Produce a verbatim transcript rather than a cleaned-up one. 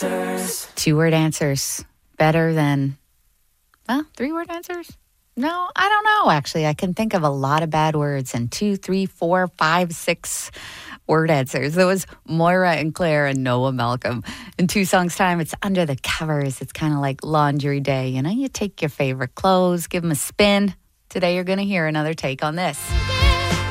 Two word answers. Better than, well, three word answers? No, I don't know, actually. I can think of a lot of bad words and two, three, four, five, six word answers. There was Moira and Claire and Noah Malcolm. In two songs' time, it's Under the Covers. It's kind of like laundry day. You know, you take your favorite clothes, give them a spin. Today, you're going to hear another take on this.